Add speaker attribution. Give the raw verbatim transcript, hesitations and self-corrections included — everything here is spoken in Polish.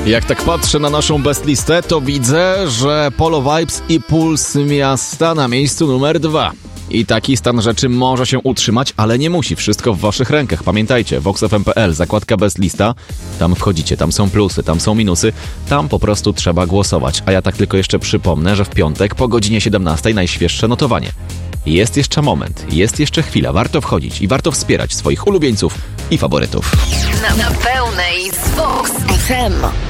Speaker 1: Jak tak patrzę na naszą best listę, to widzę, że Polo Vibes i Puls Miasta na miejscu numer dwa. I taki stan rzeczy może się utrzymać, ale nie musi. Wszystko w waszych rękach. Pamiętajcie, vox f m kropka p l, zakładka best lista. Tam wchodzicie, tam są plusy, tam są minusy. Tam po prostu trzeba głosować. A ja tak tylko jeszcze przypomnę, że w piątek po godzinie siedemnastej najświeższe notowanie. Jest jeszcze moment, jest jeszcze chwila. Warto wchodzić i warto wspierać swoich ulubieńców i faworytów.
Speaker 2: Na, na pełnej z Vox F M.